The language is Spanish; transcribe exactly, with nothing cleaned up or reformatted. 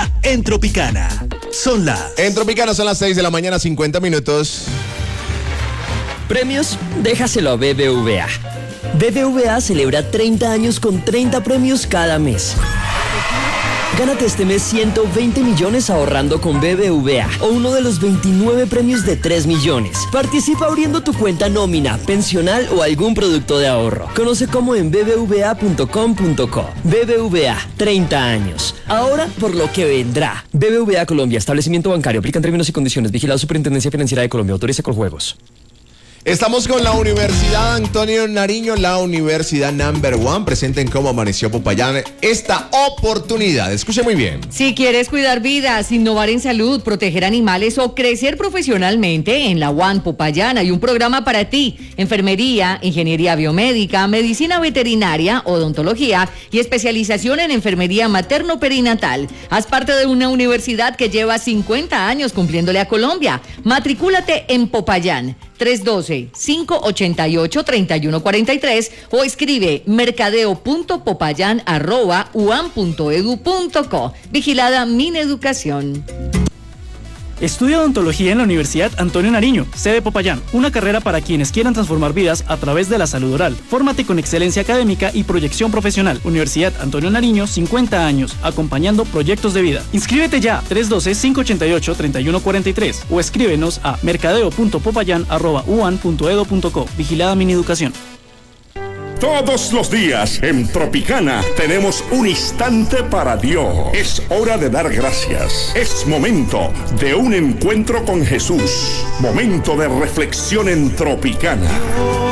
está en Tropicana. Son las... En Tropicana son las seis de la mañana, cincuenta minutos. Premios, déjaselo a B B V A. B B V A celebra treinta años con treinta premios cada mes. Gánate este mes ciento veinte millones ahorrando con B B V A o uno de los veintinueve premios de tres millones. Participa abriendo tu cuenta nómina, pensional o algún producto de ahorro. Conoce cómo en b b v a punto com punto co. B B V A, treinta años. Ahora por lo que vendrá. B B V A Colombia, establecimiento bancario. Aplican términos y condiciones. Vigilado Superintendencia Financiera de Colombia. Autoriza Coljuegos. Estamos con la Universidad Antonio Nariño, la universidad number one, presente en Cómo Amaneció Popayán. Esta oportunidad, escuche muy bien. Si quieres cuidar vidas, innovar en salud, proteger animales o crecer profesionalmente, en la U A N Popayán hay un programa para ti. Enfermería, ingeniería biomédica, medicina veterinaria, odontología y especialización en enfermería materno-perinatal. Haz parte de una universidad que lleva cincuenta años cumpliéndole a Colombia. Matricúlate en Popayán. tres uno dos, cinco ocho ocho, tres uno cuatro tres o escribe mercadeo punto popayán arroba u a m punto e d u punto co. Vigilada Mineducación. Estudia odontología en la Universidad Antonio Nariño, sede Popayán, una carrera para quienes quieran transformar vidas a través de la salud oral. Fórmate con excelencia académica y proyección profesional. Universidad Antonio Nariño, cincuenta años, acompañando proyectos de vida. Inscríbete ya, tres uno dos, cinco ocho ocho, tres uno cuatro tres o escríbenos a mercadeo punto popayán arroba u a m punto e d u punto co. Vigilada Mineducación. Todos los días en Tropicana tenemos un instante para Dios. Es hora de dar gracias. Es momento de un encuentro con Jesús. Momento de reflexión en Tropicana.